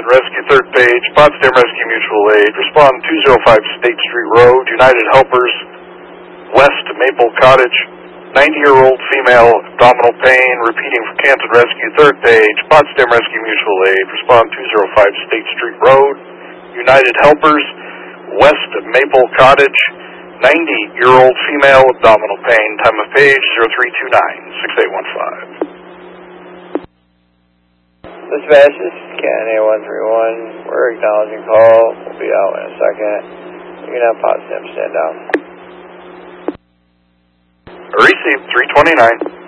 Rescue, 3rd page, Potsdam Rescue Mutual Aid. Respond 205 State Street Road, United Helpers, West Maple Cottage. 90-year-old female, abdominal pain, repeating for Canton Rescue, 3rd page, Potsdam Rescue Mutual Aid. Respond 205 State Street Road, United Helpers, West Maple Cottage. 90-year-old female, abdominal pain. Time of page 0329-6815. Dispatch, this is Canton A131. We're acknowledging call. We'll be out in a second. You can have Potsdam stand down. Received 329.